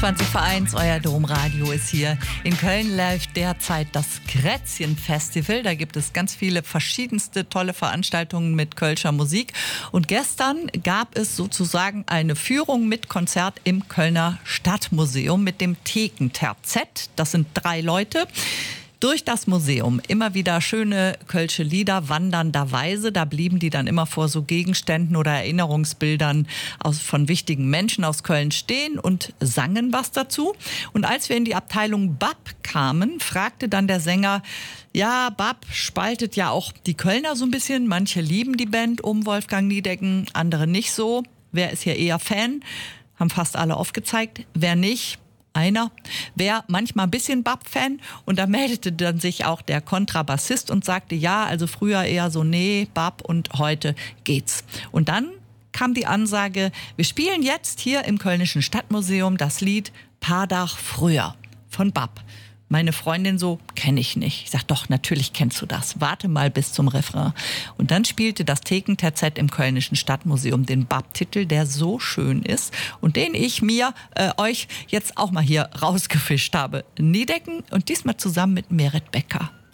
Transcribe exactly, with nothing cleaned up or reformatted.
zwanzig vor eins, euer Domradio ist hier. In Köln läuft derzeit das Grätzchen-Festival. Da gibt es ganz viele verschiedenste tolle Veranstaltungen mit Kölscher Musik. Und gestern gab es sozusagen eine Führung mit Konzert im Kölner Stadtmuseum mit dem Thekenterzett. Das sind drei Leute. Durch das Museum immer wieder schöne kölsche Lieder wandernderweise. Da blieben die dann immer vor so Gegenständen oder Erinnerungsbildern aus, von wichtigen Menschen aus Köln stehen und sangen was dazu. Und als wir in die Abteilung Bab kamen, fragte dann der Sänger, ja, Bab spaltet ja auch die Kölner so ein bisschen. Manche lieben die Band um Wolfgang Niedecken, andere nicht so. Wer ist hier eher Fan? Haben fast alle aufgezeigt. Wer nicht? Einer, wäre manchmal ein bisschen Bab-Fan, und da meldete dann sich auch der Kontrabassist und sagte, ja, also früher eher so, nee, Bab, und heute geht's. Und dann kam die Ansage, wir spielen jetzt hier im Kölnischen Stadtmuseum das Lied Paar Dach früher von Bab. Meine Freundin so, kenne ich nicht. Ich sag, doch, natürlich kennst du das. Warte mal bis zum Refrain. Und dann spielte das Thekenterzett im Kölnischen Stadtmuseum den Bab-Titel, der so schön ist und den ich mir, äh, euch jetzt auch mal hier rausgefischt habe. Niedecken, und diesmal zusammen mit Merit Becker.